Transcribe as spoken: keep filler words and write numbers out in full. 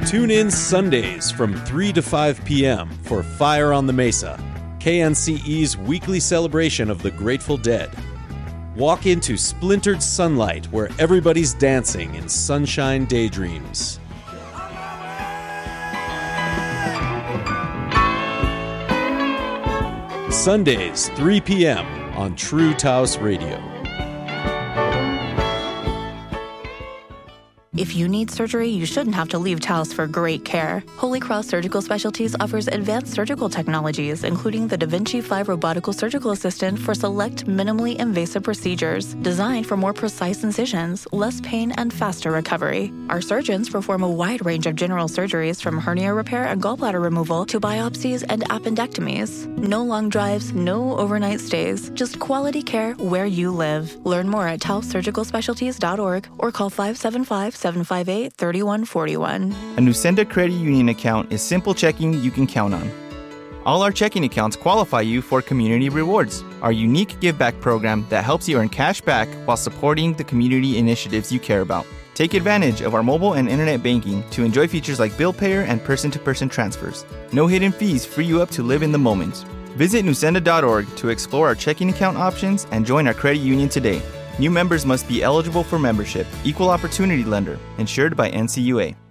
Tune in Sundays from three to five p.m. for Fire on the Mesa, K N C E's weekly celebration of the Grateful Dead. Walk into splintered sunlight where everybody's dancing in sunshine daydreams. Sundays, three p.m. on True Taos Radio. If you need surgery, you shouldn't have to leave Taos for great care. Holy Cross Surgical Specialties offers advanced surgical technologies, including the Da Vinci five robotical surgical assistant for select minimally invasive procedures, designed for more precise incisions, less pain, and faster recovery. Our surgeons perform a wide range of general surgeries, from hernia repair and gallbladder removal to biopsies and appendectomies. No long drives, no overnight stays, just quality care where you live. Learn more at taos surgical specialties dot org or call five seven five, seven five eight, three one four one. A Nusenda Credit Union account is simple checking you can count on. All our checking accounts qualify you for Community Rewards, our unique give-back program that helps you earn cash back while supporting the community initiatives you care about. Take advantage of our mobile and internet banking to enjoy features like bill payer and person-to-person transfers. No hidden fees free you up to live in the moment. Visit nusenda dot org to explore our checking account options and join our credit union today. New members must be eligible for membership. Equal opportunity lender. Insured by N C U A.